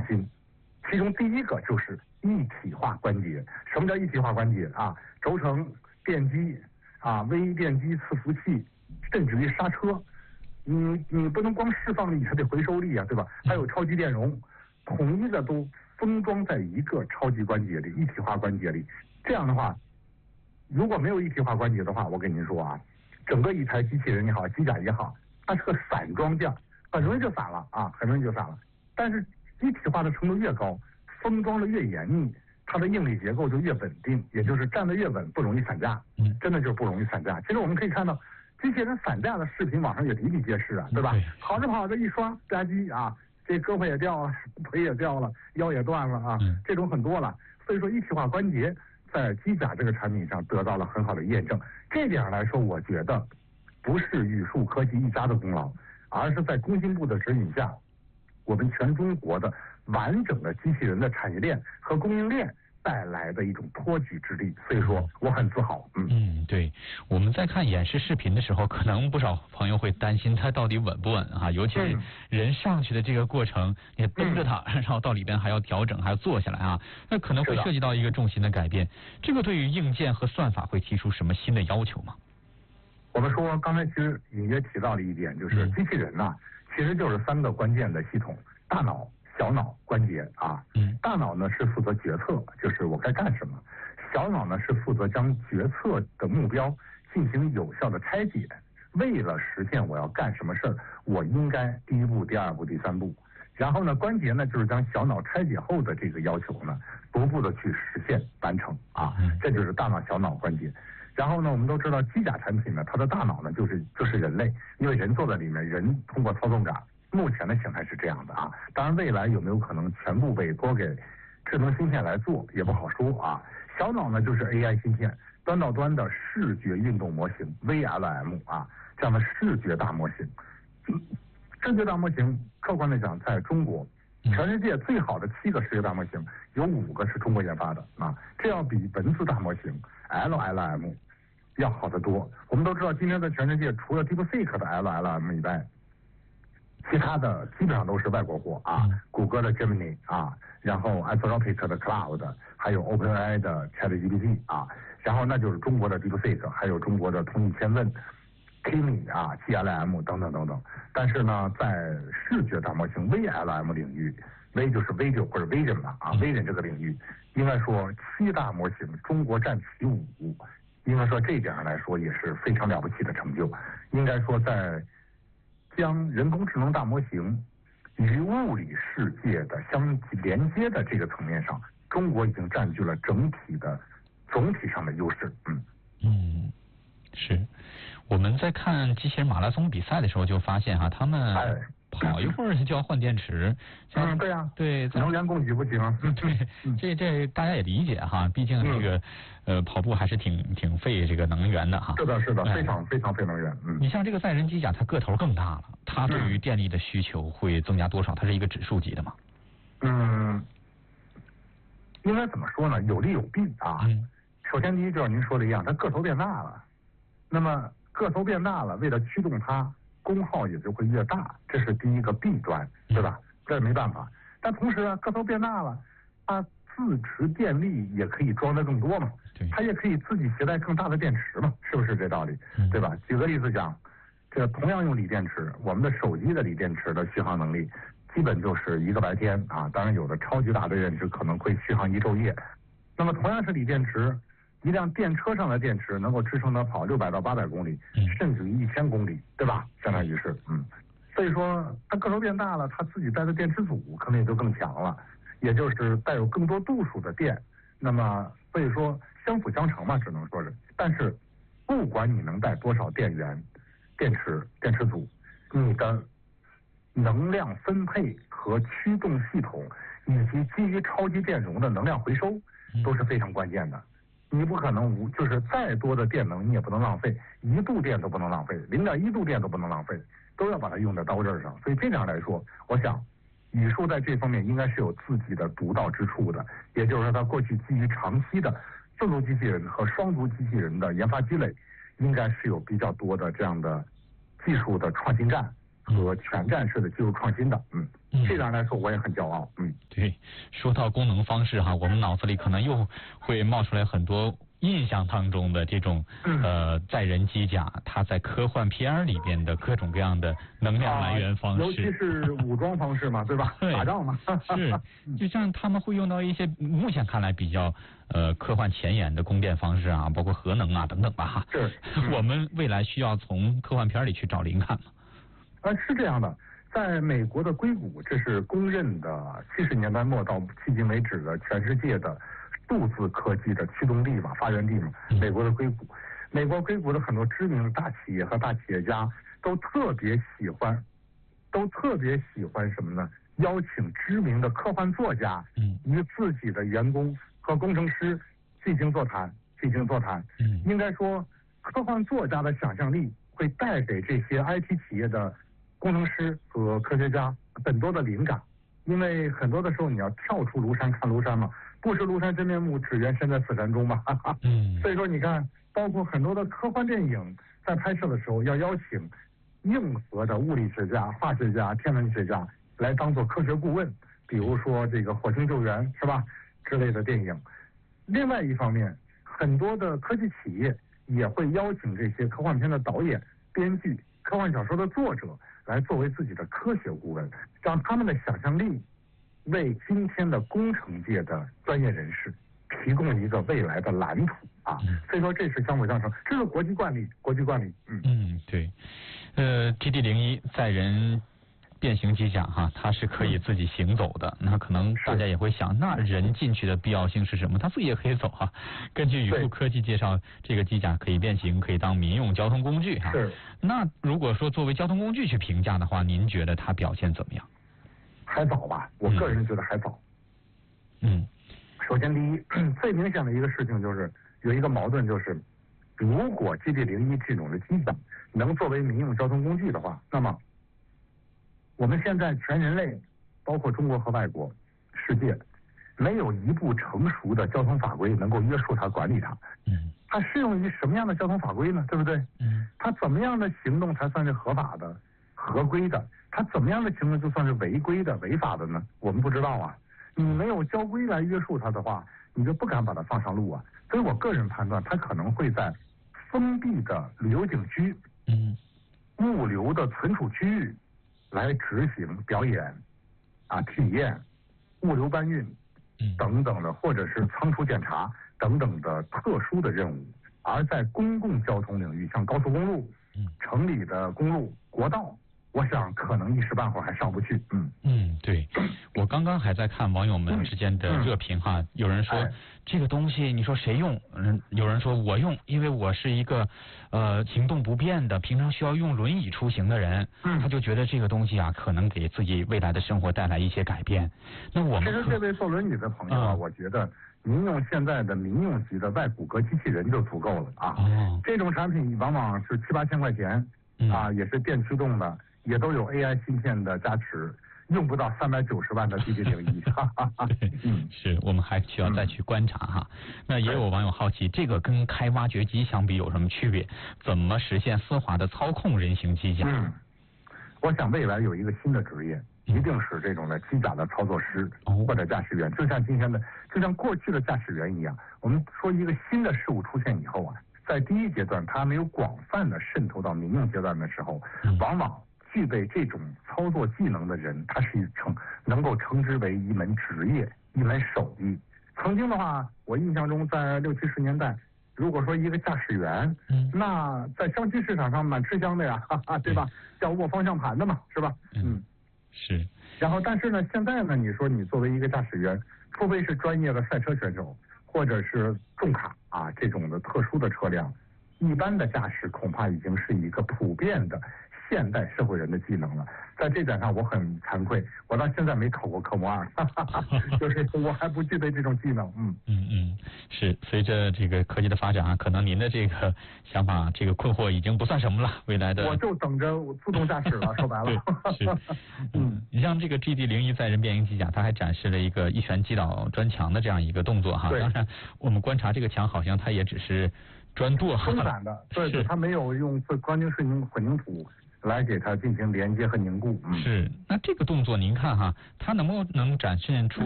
新，其中第一个就是一体化关节。什么叫一体化关节啊？轴承、电机啊、微电机伺服器，甚至于刹车，你不能光释放力，还得回收力啊，对吧？还有超级电容，统一的都封装在一个超级关节里，一体化关节里。这样的话，如果没有一体化关节的话，我跟您说啊，整个一台机器人也好，机甲也好，它是个散装件，很容易就散了啊，很容易就散了。但是一体化的程度越高，封装的越严密，它的应力结构就越稳定，也就是站得越稳，不容易散架。真的就是不容易散架。其实我们可以看到，机器人散架的视频网上也比比皆是啊，对吧？跑着跑着一刷吧唧啊，这胳膊也掉了，腿也掉了，腰也断了啊，这种很多了。所以说一体化关节在机甲这个产品上得到了很好的验证。这点上来说，我觉得不是宇树科技一家的功劳，而是在工信部的指引下，我们全中国的完整的机器人的产业链和供应链带来的一种托举之力，所以说我很自豪。 对，我们在看演示视频的时候，可能不少朋友会担心它到底稳不稳啊，尤其是人上去的这个过程，你蹬着它，然后到里边还要调整，还要坐下来啊，那可能会涉及到一个重心的改变。这个对于硬件和算法会提出什么新的要求吗？ 我们说刚才其实隐约提到了一点，就是机器人呐，其实就是3个关键的系统：大脑、小脑、关节啊。大脑呢是负责决策，就是我该干什么；小脑呢是负责将决策的目标进行有效的拆解。为了实现我要干什么事儿，我应该第1步、第2步、第3步。然后呢，关节呢就是将小脑拆解后的这个要求呢，逐步的去实现完成啊。这就是大脑、小脑、关节。然后呢，我们都知道机甲产品呢，它的大脑呢就是人类，因为人坐在里面，人通过操纵杆。目前的形态是这样的啊，当然未来有没有可能全部委托给智能芯片来做也不好说啊。小脑呢就是 AI 芯片，端到端的视觉运动模型 VLM 啊，这样的视觉大模型。视觉大模型客观的讲，在中国全世界最好的7个视觉大模型，有5个是中国研发的啊，这要比文字大模型 LLM 要好得多。我们都知道，今天在全世界除了 DeepSeek 的 LLM 以外，其他的基本上都是外国货啊，谷歌的 Gemini 啊，然后 Anthropic 的 Cloud， 还有 OpenAI 的 ChatGPT 啊，然后那就是中国的 DeepSeek， 还有中国的通义千问 Kimi 啊 GLM 等等等等。但是呢，在视觉大模型 VLM 领域，V 就是 Video 或者 Vision 吧啊 ，Vision 这个领域，应该说7大模型中国占其5，应该说这一点上来说也是非常了不起的成就。应该说在将人工智能大模型与物理世界的相连接的这个层面上，中国已经占据了总体上的优势。 是。我们在看机器人马拉松比赛的时候就发现他们跑一会儿就要换电池。 对啊， 对， 能源供给不行。 对，这大家也理解哈，毕竟这个跑步还是挺费这个能源的哈。 是的，非常非常费能源。 你像这个载人机甲，它个头更大了，它对于电力的需求会增加多少？它是一个指数级的吗？ 应该怎么说呢？有利有弊啊。首先第一就是您说的一样，它个头变大了，那么个头变大了，为了驱动它，功耗也就会越大，这是第一个弊端，对吧？这没办法。但同时呢，个头变大了，它自持电力也可以装得更多嘛，它也可以自己携带更大的电池嘛，是不是这道理？对吧？举个例子讲，这同样用锂电池，我们的手机的锂电池的续航能力基本就是1个白天啊，当然有的超级大的电池可能会续航1昼夜。那么同样是锂电池，一辆电车上的电池能够支撑它跑600到800公里，甚至于1000公里，对吧？相当于是所以说它个头变大了，它自己带的电池组可能也就更强了，也就是带有更多度数的电。那么所以说相辅相成嘛，只能说是。但是不管你能带多少电源、电池组，你的能量分配和驱动系统以及基于超级电容的能量回收都是非常关键的。你不可能就是再多的电能你也不能浪费，1度电都不能浪费，0.1度电都不能浪费，都要把它用在刀刃上。所以这样来说，我想宇树在这方面应该是有自己的独到之处的，也就是说它过去基于长期的自足机器人和双足机器人的研发积累，应该是有比较多的这样的技术的创新战和全站式的技术创新的。 这样来说我也很骄傲。 对，说到功能方式哈，我们脑子里可能又会冒出来很多印象当中的这种载人机甲，它在科幻片里边的各种各样的能量来源方式， 尤其是武装方式嘛，对吧？打仗嘛， 是，就像他们会用到一些目前看来比较科幻前沿的供电方式啊，包括核能啊等等吧哈。 是， 我们未来需要从科幻片里去找灵感吗？ 是这样的。在美国的硅谷，这是公认的70年代末到迄今为止的全世界的数字科技的驱动力嘛，发源地嘛，美国的硅谷。美国硅谷的很多知名大企业和大企业家都特别喜欢什么呢？邀请知名的科幻作家与自己的员工和工程师进行座谈。应该说，科幻作家的想象力会带给这些 IT 企业的工程师和科学家很多的灵感，因为很多的时候你要跳出庐山看庐山嘛，不识庐山真面目，只缘身在此山中嘛。所以说你看，包括很多的科幻电影在拍摄的时候要邀请硬核的物理学家、化学家、天文学家来当做科学顾问，比如说这个火星救援是吧之类的电影。另外一方面，很多的科技企业也会邀请这些科幻片的导演、编剧、科幻小说的作者来作为自己的科学顾问，让他们的想象力为今天的工程界的专业人士提供一个未来的蓝图啊。所以说这是相辅相成，这是国际惯例。 对。GD01载人变形机甲哈，它是可以自己行走的。那可能大家也会想，那人进去的必要性是什么？它自己也可以走哈。根据宇富科技介绍，这个机甲可以变形，可以当民用交通工具哈。 是。 那如果说作为交通工具去评价的话，您觉得它表现怎么样？ 还早吧，我个人觉得还早。首先第一，最明显的一个事情就是有一个矛盾，就是如果 GD01这种的机甲能作为民用交通工具的话，那么我们现在全人类，包括中国和外国、世界，没有一部成熟的交通法规能够约束它、管理它。它适用于什么样的交通法规呢？对不对？它怎么样的行动才算是合法的、合规的？它怎么样的行动就算是违规的、违法的呢？我们不知道啊。你没有交规来约束它的话，你就不敢把它放上路啊。所以我个人判断，它可能会在封闭的旅游景区、物流的存储区域来执行表演、体验、物流搬运等等的，或者是仓储检查等等的特殊的任务。而在公共交通领域，像高速公路、城里的公路、国道，我想可能一时半会儿还上不去。 对，我刚刚还在看网友们之间的热评哈，有人说这个东西你说谁用？有人说我用，因为我是一个行动不便的，平常需要用轮椅出行的人，他就觉得这个东西啊可能给自己未来的生活带来一些改变。那我们其实这位坐轮椅的朋友啊，我觉得您用现在的民用级的外骨骼机器人就足够了啊。这种产品往往是7、8千块钱也是电驱动的，也都有 AI 芯片的加持，用不到390万的 GD01。 是我们还需要再去观察哈。那也有网友好奇，这个跟开挖掘机相比有什么区别？怎么实现丝滑的操控人形机甲？ 我想未来有一个新的职业，一定是这种的机甲的操作师或者驾驶员，就像过去的驾驶员一样。我们说一个新的事物出现以后啊，在第一阶段它没有广泛的渗透到民用阶段的时候，往往具备这种操作技能的人，他是能够称之为一门职业、一门手艺。曾经的话，我印象中在60、70年代，如果说一个驾驶员，那在相亲市场上蛮吃香的呀，对吧？要握方向盘的嘛，是吧？ 是。 然后，但是呢，现在呢，你说你作为一个驾驶员，除非是专业的赛车选手，或者是重卡这种的特殊的车辆，一般的驾驶恐怕已经是一个普遍的现代社会人的技能了。在这点上我很惭愧，我到现在没考过科目2，就是我还不具备这种技能。 是随着这个科技的发展可能您的这个想法、这个困惑已经不算什么了。未来的我就等着自动驾驶了，说白了。 是。你像这个 GD01载人变形机甲，它还展示了一个一拳击倒砖墙的这样一个动作哈。当然，我们观察这个墙好像它也只是砖垛松散的，对，它没有用钢筋水泥混凝土来给它进行连接和凝固。 是，那这个动作您看哈，它能不能展现出